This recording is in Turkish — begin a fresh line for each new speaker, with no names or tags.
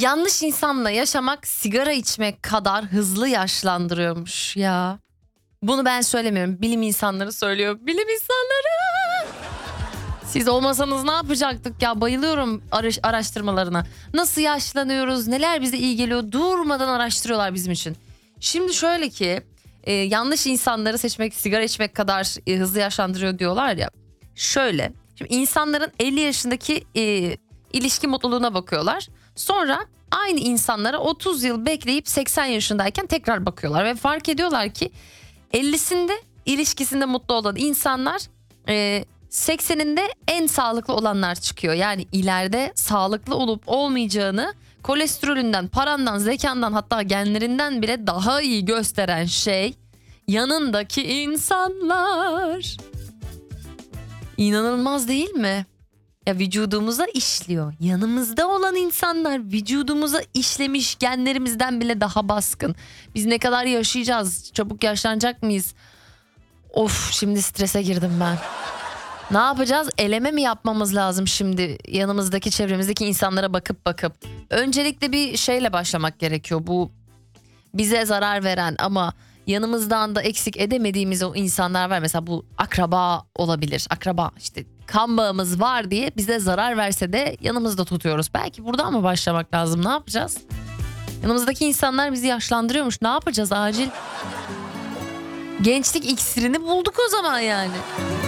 Yanlış insanla yaşamak sigara içmek kadar hızlı yaşlandırıyormuş ya. Bunu ben söylemiyorum. Bilim insanları söylüyor. Bilim insanları. Siz olmasanız ne yapacaktık ya? Bayılıyorum araştırmalarına. Nasıl yaşlanıyoruz? Neler bize iyi geliyor? Durmadan araştırıyorlar bizim için. Şimdi şöyle ki yanlış insanları seçmek sigara içmek kadar hızlı yaşlandırıyor diyorlar ya. Şöyle. Şimdi insanların 50 yaşındaki ilişki mutluluğuna bakıyorlar. Sonra aynı insanlara 30 yıl bekleyip 80 yaşındayken tekrar bakıyorlar ve fark ediyorlar ki 50'sinde ilişkisinde mutlu olan insanlar 80'inde en sağlıklı olanlar çıkıyor. Yani ileride sağlıklı olup olmayacağını kolesterolünden, parandan, zekandan hatta genlerinden bile daha iyi gösteren şey yanındaki insanlar. İnanılmaz değil mi? Ya vücudumuza işliyor. Yanımızda olan insanlar vücudumuza işlemiş genlerimizden bile daha baskın. Biz ne kadar yaşayacağız? Çabuk yaşlanacak mıyız? Of, şimdi strese girdim ben. Ne yapacağız? Eleme mi yapmamız lazım şimdi yanımızdaki çevremizdeki insanlara bakıp? Öncelikle bir şeyle başlamak gerekiyor. Bu bize zarar veren ama yanımızdan da eksik edemediğimiz o insanlar var. Mesela bu akraba olabilir. Akraba işte kan bağımız var diye bize zarar verse de yanımızda tutuyoruz. Belki buradan mı başlamak lazım? Ne yapacağız? Yanımızdaki insanlar bizi yaşlandırıyormuş. Ne yapacağız acil? Gençlik iksirini bulduk o zaman yani.